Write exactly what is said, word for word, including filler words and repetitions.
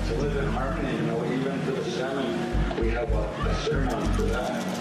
to live in harmony, you know, even to the salmon, we have a, a ceremony for that.